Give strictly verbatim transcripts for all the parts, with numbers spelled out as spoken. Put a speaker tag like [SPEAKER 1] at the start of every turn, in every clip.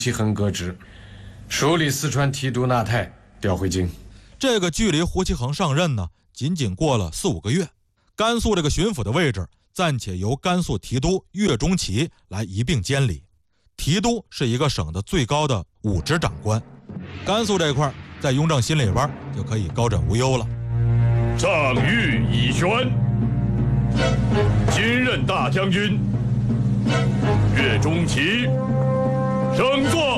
[SPEAKER 1] 其恒革职，署理四川提督纳泰调回京。
[SPEAKER 2] 这个距离胡其恒上任呢，仅仅过了四五个月。甘肃这个巡抚的位置暂且由甘肃提督岳钟琪来一并监理。提督是一个省的最高的武职长官，甘肃这块在雍正心里边就可以高枕无忧了。
[SPEAKER 3] 诏谕已宣，今任大将军岳钟琪升座。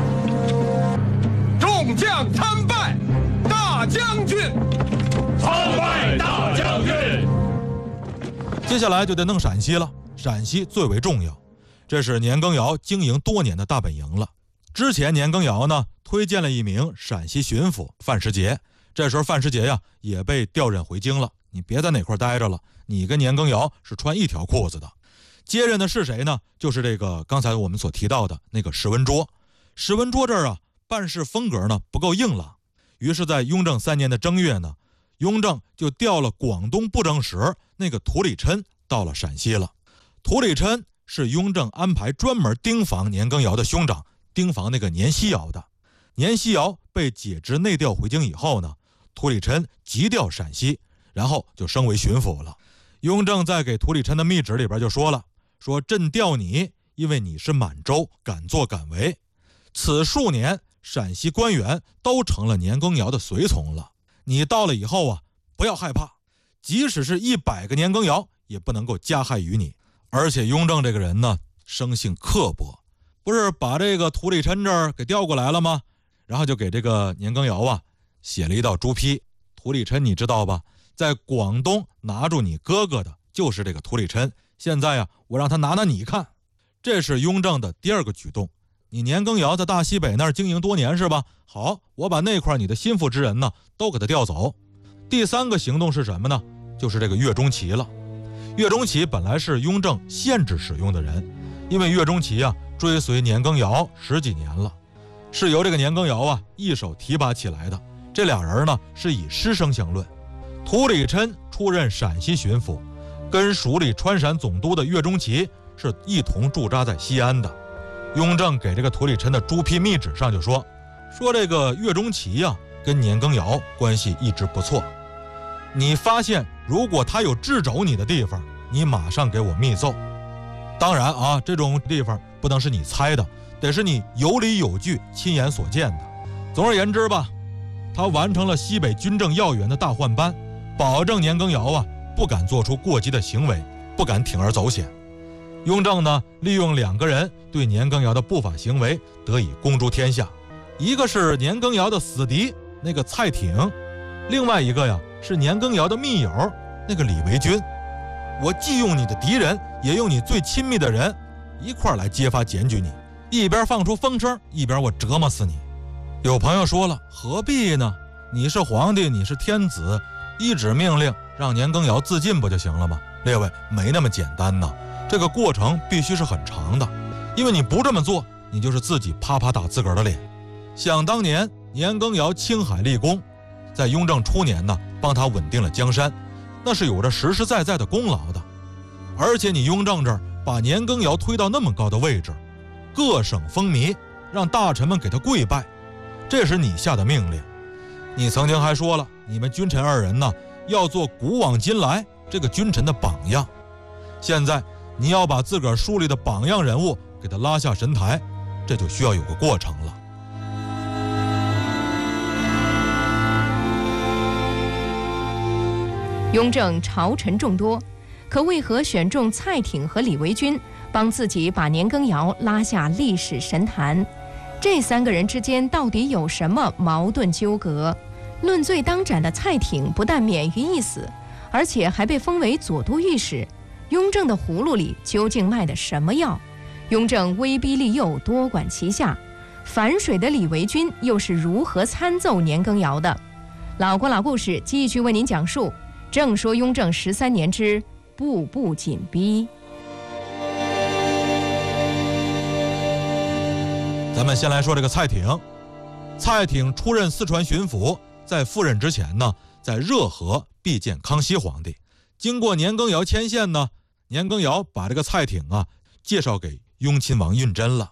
[SPEAKER 4] 众将参拜大将军，
[SPEAKER 3] 参拜大将军。
[SPEAKER 2] 接下来就得弄陕西了，陕西最为重要，这是年羹尧经营多年的大本营了。之前年羹尧呢推荐了一名陕西巡抚范时杰，这时候范时杰呀也被调任回京了，你别在哪块待着了，你跟年羹尧是穿一条裤子的。接任的是谁呢？就是这个刚才我们所提到的那个石文卓。石文卓这儿啊办事风格呢不够硬朗，于是在雍正三年的正月呢，雍正就调了广东布政使那个涂里琛到了陕西了。涂里琛是雍正安排专门盯防年羹尧的兄长，盯防那个年希尧的。年希尧被解职内调回京以后呢，涂里琛急调陕西，然后就升为巡抚了。雍正在给涂里琛的密旨里边就说了，说朕调你，因为你是满洲，敢作敢为。此数年陕西官员都成了年羹尧的随从了，你到了以后啊，不要害怕，即使是一百个年羹尧也不能够加害于你。而且雍正这个人呢生性刻薄，不是把这个涂里琛这儿给调过来了吗？然后就给这个年羹尧啊写了一道朱批。涂里琛你知道吧，在广东拿住你哥哥的就是这个涂里琛，现在呀我让他拿拿你看。这是雍正的第二个举动。你年羹尧在大西北那儿经营多年是吧？好，我把那块你的心腹之人呢都给他调走。第三个行动是什么呢？就是这个岳钟琪了。岳钟琪本来是雍正限制使用的人，因为岳钟琪啊追随年羹尧十几年了，是由这个年羹尧啊一手提拔起来的。这俩人呢是以师生相论。涂里琛出任陕西巡抚，跟署理川陕总督的岳钟琪是一同驻扎在西安的。雍正给这个涂里琛的朱批密旨上就说，说这个岳钟琪呀、啊、跟年羹尧关系一直不错，你发现如果他有掣肘你的地方，你马上给我密奏。当然啊，这种地方不能是你猜的，得是你有理有据亲眼所见的。总而言之吧，他完成了西北军政要员的大换班，保证年羹尧啊不敢做出过激的行为，不敢铤而走险。雍正呢利用两个人对年羹尧的不法行为得以公诸天下，一个是年羹尧的死敌那个蔡挺，另外一个呀是年羹尧的密友那个李维钧。我既用你的敌人，也用你最亲密的人一块来揭发检举你，一边放出风声，一边我折磨死你。有朋友说了，何必呢？你是皇帝，你是天子，一纸命令让年羹尧自尽不就行了吗？列位，没那么简单呢，这个过程必须是很长的，因为你不这么做，你就是自己啪啪打自个儿的脸。想当年年羹尧青海立功，在雍正初年呢帮他稳定了江山，那是有着实实在在的功劳的。而且你雍正这儿把年羹尧推到那么高的位置，各省风靡，让大臣们给他跪拜，这是你下的命令。你曾经还说了，你们君臣二人呢要做古往今来这个君臣的榜样，现在你要把自个儿树立的榜样人物给他拉下神台，这就需要有个过程了。
[SPEAKER 5] 雍正朝臣众多，可为何选中蔡挺和李维钧，帮自己把年羹尧拉下历史神坛？这三个人之间到底有什么矛盾纠葛？论罪当斩的蔡挺不但免于一死，而且还被封为左都御史。雍正的葫芦里究竟卖的什么药？雍正威逼利诱，多管齐下。反水的李维钧又是如何参奏年羹尧的？老郭老故事继续为您讲述。正说雍正十三年之步步紧逼。
[SPEAKER 2] 咱们先来说这个蔡挺。蔡挺出任四川巡抚，在赴任之前呢，在热河必见康熙皇帝。经过年羹尧牵线呢，年羹尧把这个蔡挺啊介绍给雍亲王胤禛了。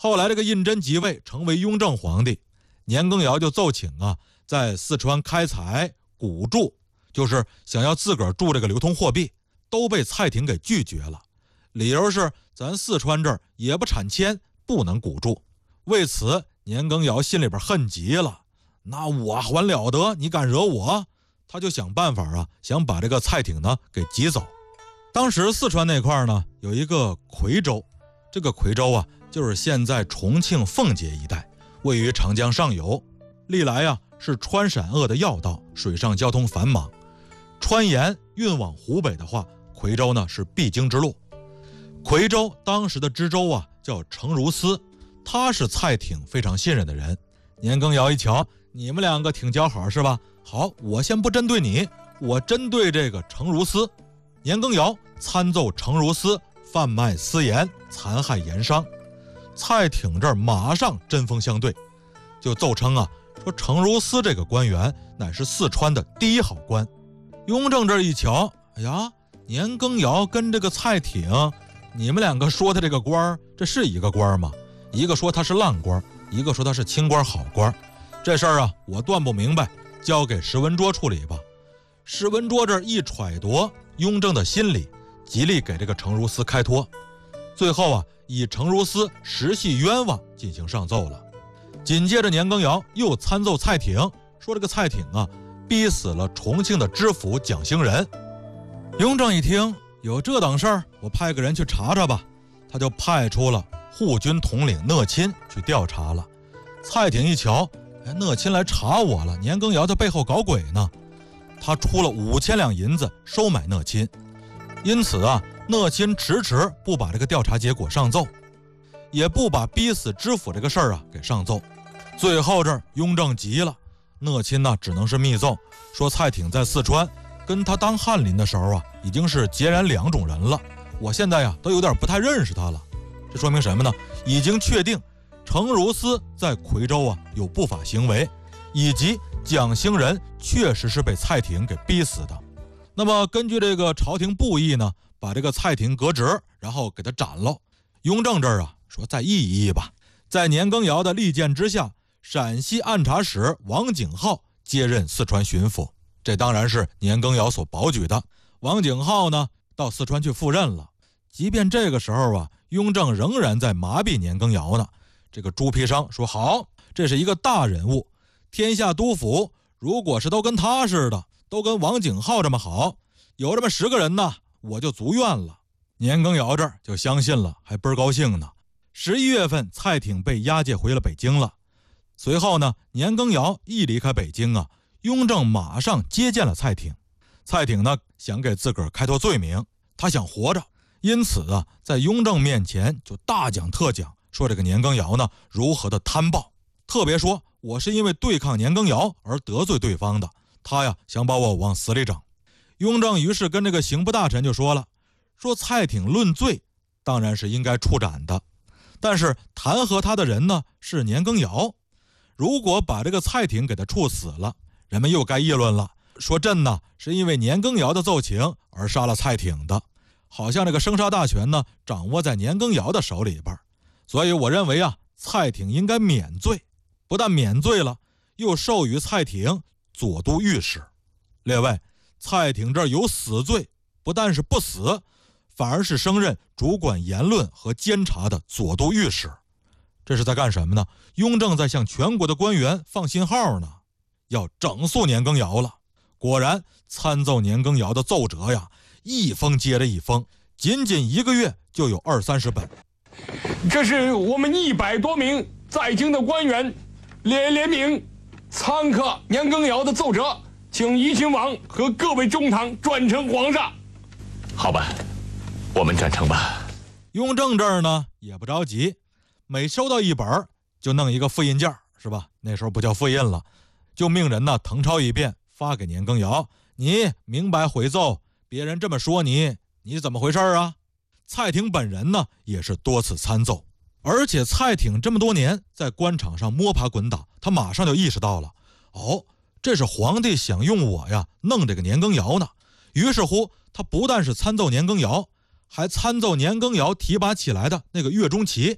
[SPEAKER 2] 后来这个胤禛即位，成为雍正皇帝，年羹尧就奏请啊，在四川开采古铸，就是想要自个儿铸这个流通货币，都被蔡廷给拒绝了。理由是咱四川这儿也不产铅，不能古铸。为此，年羹尧心里边恨极了，那我还了得，你敢惹我？他就想办法啊，想把这个蔡廷呢给挤走。当时四川那块呢有一个夔州，这个夔州啊就是现在重庆奉节一带，位于长江上游，历来啊是川陕鄂的要道，水上交通繁忙。川盐运往湖北的话，夔州呢是必经之路。夔州当时的知州啊叫程如斯，他是蔡廷非常信任的人。年羹尧一瞧，你们两个挺交好是吧？好，我先不针对你，我针对这个程如斯。年羹尧参奏程如斯贩卖私盐，残害盐商。蔡廷这儿马上针锋相对，就奏称啊，说程如斯这个官员乃是四川的第一好官。雍正这一瞧，哎呀，年羹尧跟这个蔡廷，你们两个说的这个官，这是一个官吗？一个说他是烂官，一个说他是清官好官。这事儿啊，我断不明白，交给石文卓处理吧。石文卓这一揣度雍正的心理，极力给这个程如斯开脱。最后啊，以程如斯实系冤枉进行上奏了。紧接着年羹尧又参奏蔡廷，说这个蔡廷啊逼死了重庆的知府蒋兴仁。雍正一听有这等事儿，我派个人去查查吧。他就派出了护军统领讷亲去调查了。蔡廷一瞧，哎，讷亲来查我了，年羹尧在背后搞鬼呢。他出了五千两银子收买讷亲，因此啊，讷亲迟迟不把这个调查结果上奏，也不把逼死知府这个事儿啊给上奏。最后这儿雍正急了，讷亲呢只能是密奏说蔡廷在四川跟他当翰林的时候啊已经是截然两种人了，我现在呀都有点不太认识他了。这说明什么呢？已经确定程如斯在夔州啊有不法行为，以及蒋兴仁确实是被蔡廷给逼死的。那么根据这个朝廷布议呢，把这个蔡廷革职，然后给他斩了。雍正这儿啊说再议一议吧。在年羹尧的力荐之下，陕西按察使王景浩接任四川巡抚，这当然是年羹尧所保举的。王景浩呢到四川去赴任了。即便这个时候啊，雍正仍然在麻痹年羹尧呢。这个朱砒商说好，这是一个大人物，天下督府如果是都跟他似的，都跟王景浩这么好，有这么十个人呢，我就足愿了。年羹尧这儿就相信了，还倍儿高兴呢。十一月份，蔡廷被押解回了北京了。随后呢，年羹尧一离开北京啊，雍正马上接见了蔡廷。蔡廷呢想给自个儿开脱罪名，他想活着，因此啊，在雍正面前就大讲特讲，说这个年羹尧呢如何的贪暴，特别说我是因为对抗年羹尧而得罪对方的，他呀想把我往死里整。雍正于是跟这个刑部大臣就说了，说蔡廷论罪当然是应该处斩的，但是弹劾他的人呢是年羹尧，如果把这个蔡廷给他处死了，人们又该议论了，说朕呢是因为年羹尧的奏请而杀了蔡廷的，好像这个生杀大权呢掌握在年羹尧的手里边。所以我认为啊，蔡廷应该免罪，不但免罪了，又授予蔡廷左都御史。列位，蔡廷这儿有死罪，不但是不死，反而是升任主管言论和监察的左都御史。这是在干什么呢？雍正在向全国的官员放信号呢，要整肃年羹尧了。果然，参奏年羹尧的奏折呀，一封接着一封，仅仅一个月就有二三十本。
[SPEAKER 4] 这是我们一百多名在京的官员联联名参刻年羹尧的奏折，请怡亲王和各位中堂转呈皇上。
[SPEAKER 3] 好吧，我们转呈吧。
[SPEAKER 2] 雍正这儿呢也不着急，每收到一本就弄一个复印件，是吧？那时候不叫复印了，就命人呢誊抄一遍发给年羹尧，你明白回奏，别人这么说你，你怎么回事啊？蔡廷本人呢也是多次参奏，而且蔡廷这么多年在官场上摸爬滚打，他马上就意识到了，哦，这是皇帝想用我呀弄这个年羹尧呢。于是乎，他不但是参奏年羹尧，还参奏年羹尧提拔起来的那个岳钟琪。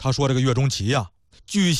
[SPEAKER 2] 他说这个岳钟琪呀、据